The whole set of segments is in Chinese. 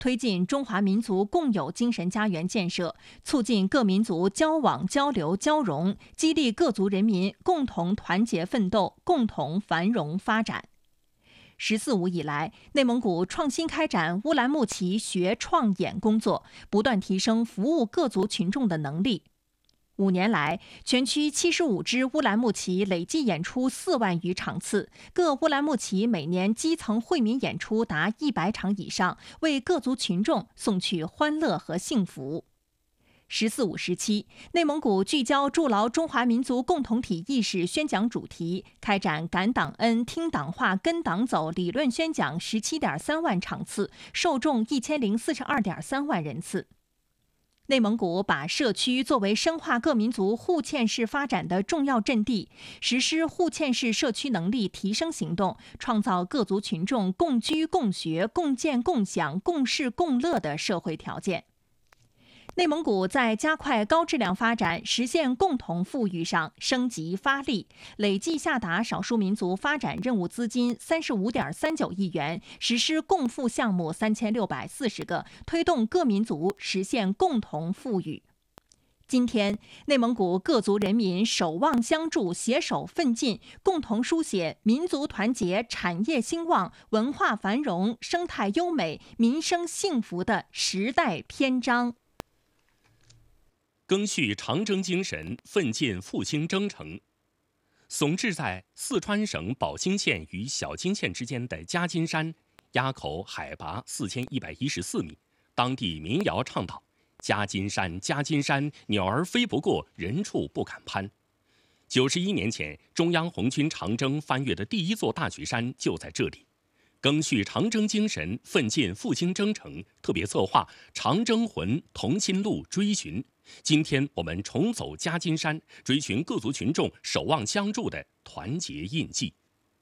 推进中华民族共有精神家园建设，促进各民族交往交流交融，激励各族人民共同团结奋斗，共同繁荣发展。14五以来，内蒙古创新开展乌兰牧骑学创演工作，不断提升服务各族群众的能力。5年来，全区75支乌兰牧骑累计演出4万余场次，各乌兰牧骑每年基层惠民演出达100场以上，为各族群众送去欢乐和幸福。14五时期，内蒙古聚焦筑牢中华民族共同体意识宣讲主题，开展感党恩、听党话、跟党走理论宣讲17.3万场次，受众1042.3万人次。内蒙古把社区作为深化各民族互嵌式发展的重要阵地，实施互嵌式社区能力提升行动，创造各族群众共居共学、共建共享、共事共乐的社会条件。内蒙古在加快高质量发展、实现共同富裕上升级发力，累计下达少数民族发展任务资金35.39亿元，实施共富项目3640个，推动各民族实现共同富裕。今天，内蒙古各族人民守望相助、携手奋进，共同书写民族团结、产业兴旺、文化繁荣、生态优美、民生幸福的时代篇章。 赓续长征精神，奋进复兴征程。耸峙在四川省宝兴县与小金县之间的夹金山，垭口海拔4114米，当地民谣唱道：“夹金山，夹金山，鸟儿飞不过，人畜不敢攀。”91年前，中央红军长征翻越的第一座大雪山就在这里。赓续长征精神，奋进复兴征程特别策划长征魂同心路追寻。今天我们重走夹金山，追寻各族群众守望相助的团结印记。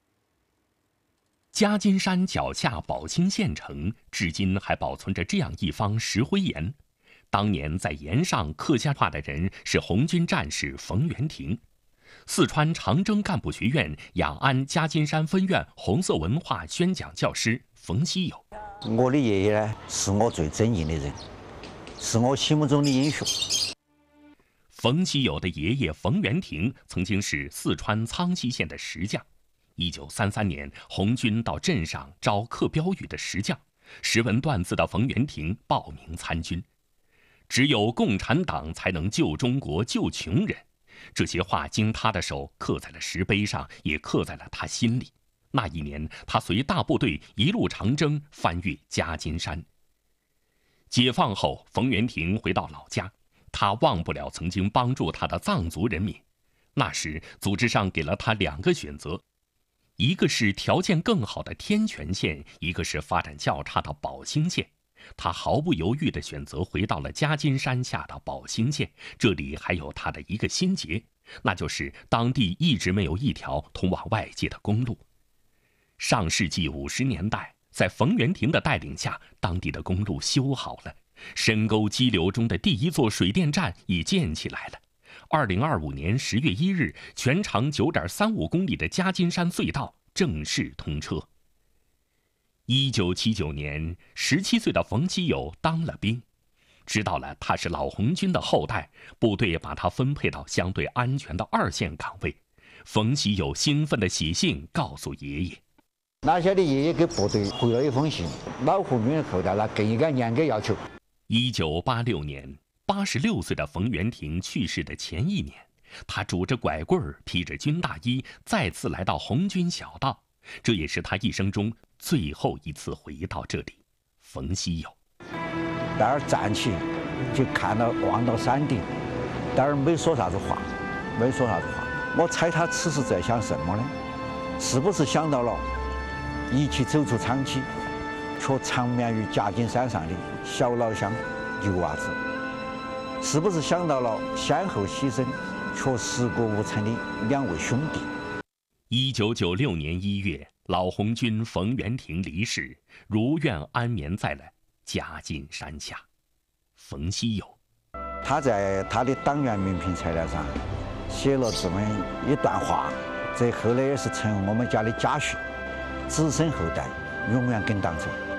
夹金山脚下宝兴县城，至今还保存着这样一方石灰岩。当年在岩上刻下画的人是红军战士冯元廷。四川长征干部学院雅安夹金山分院红色文化宣讲教师冯希友：“ 我的爷爷呢，是我最尊敬的人，是我心目中的英雄。” 冯希友的爷爷冯元廷曾经是四川苍溪县的石匠。1933年，红军到镇上招刻标语的石匠，识文断字的冯元廷报名参军。只有共产党才能救中国、救穷人。这些话经他的手刻在了石碑上，也刻在了他心里。那一年，他随大部队一路长征，翻越夹金山。解放后，冯元廷回到老家，他忘不了曾经帮助他的藏族人民。那时，组织上给了他2个选择，一个是条件更好的天全县，一个是发展较差的宝兴县。他毫不犹豫地选择回到了夹金山下的宝兴县，这里还有他的一个心结，那就是当地一直没有一条通往外界的公路。上世纪50年代，在冯元廷的带领下，当地的公路修好了，深沟激流中的第一座水电站也建起来了。2025年10月1日，全长9.35公里的夹金山隧道正式通车。1979年，17岁的冯希友当了兵，知道了他是老红军的后代，部队把他分配到相对安全的2线岗位。冯希友兴奋地写信告诉爷爷：“ 哪晓得爷爷给部队回了一封信，老红军的后代，那更应该严格要求。 ”1986年，86岁的冯元廷去世的前1年，他拄着拐棍儿，披着军大衣，再次来到红军小道。这也是他一生中最后一次回到这里。冯希友待儿站起，就望到山顶，待儿没说啥子话。我猜他此时在想什么呢？是不是想到了一起走出长期，却长眠于夹金山上的小老乡牛娃子？是不是想到了先后牺牲却时过无成的2位兄弟 ？1996年1月，老红军冯元廷离世，如愿安眠在了夹金山下。冯希友， 他在他的党员名片材料上写了这么一段话，这后来也是成为我们家的家训：子孙后代永远跟党走。